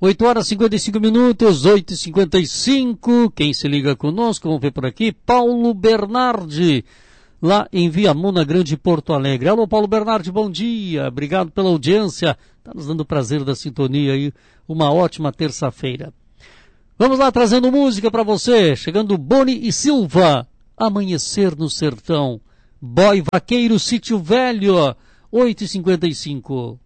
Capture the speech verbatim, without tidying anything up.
oito horas e cinquenta e cinco minutos, oito e cinquenta e cinco. Quem se liga conosco, vamos ver por aqui, Paulo Bernardi, lá em Viamona Grande, Porto Alegre. Alô, Paulo Bernardi, bom dia, obrigado pela audiência, está nos dando o prazer da sintonia aí, uma ótima terça-feira. Vamos lá, trazendo música para você, chegando Boni e Silva, Amanhecer no Sertão, Boy Vaqueiro, Sítio Velho, oito e cinquenta e cinco.